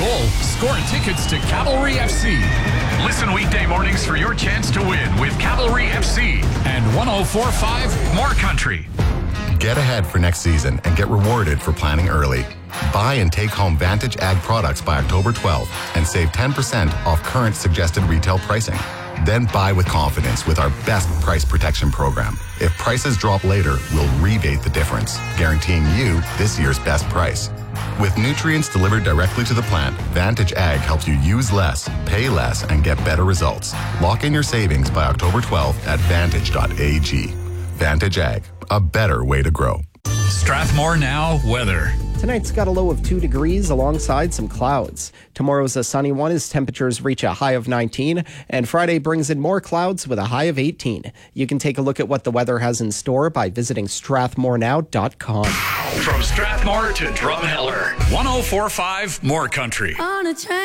goal, score tickets to Cavalry FC. Listen weekday mornings for your chance to win with Cavalry FC and 104.5 More Country. Get ahead for next season and get rewarded for planning early. Buy and take home Vantage Ag products by October 12th and save 10% off current suggested retail pricing. Then buy with confidence with our best price protection program. If prices drop later, we'll rebate the difference, guaranteeing you this year's best price. With nutrients delivered directly to the plant, Vantage Ag helps you use less, pay less, and get better results. Lock in your savings by October 12th at vantage.ag. Vantage Ag, a better way to grow. Strathmore Now weather. Tonight's got a low of 2 degrees alongside some clouds. Tomorrow's a sunny one as temperatures reach a high of 19, and Friday brings in more clouds with a high of 18. You can take a look at what the weather has in store by visiting strathmorenow.com. From Strathmore to Drumheller, 104.5 More Country. On a train.